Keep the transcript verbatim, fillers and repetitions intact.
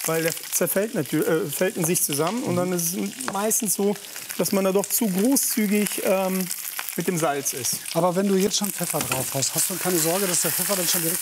weil der zerfällt natürlich, äh, fällt in sich zusammen. Und dann ist es meistens so, dass man da doch zu großzügig ähm, mit dem Salz ist. Aber wenn du jetzt schon Pfeffer drauf hast, hast du keine Sorge, dass der Pfeffer dann schon direkt